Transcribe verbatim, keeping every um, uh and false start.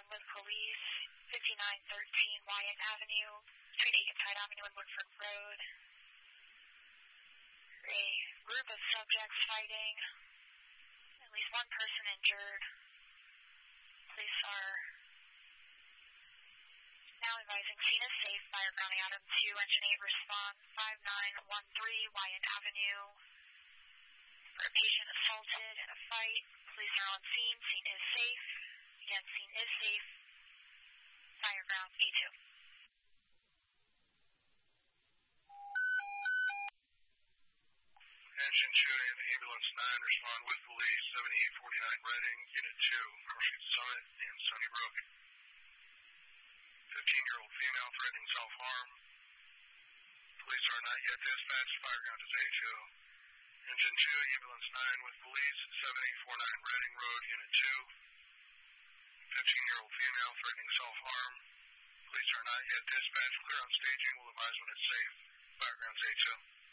one with police, fifty-nine thirteen Wyatt Avenue, between eighth and Tide Avenue and Woodford Road. A group of subjects fighting, at least one person injured. Police are now advising scene is safe, fire grounding Adam two, engine eight response, five nine one three Wyatt Avenue. For a patient assaulted in a fight, police are on scene, scene is safe. Again, scene is safe, fire ground A two. Engine two and ambulance nine respond with police, seventy-eight forty-nine Reading, unit two, Crossing Summit and Stony Brook. fifteen-year-old female threatening self-harm. Police are not yet dispatched, fire ground is A two. Engine two, ambulance nine with police, seventy-eight forty-nine Reading Road, unit two. fifteen-year-old female threatening self-harm. Police are not yet dispatched, clear on staging, will advise when it's safe. Fire ground is A two.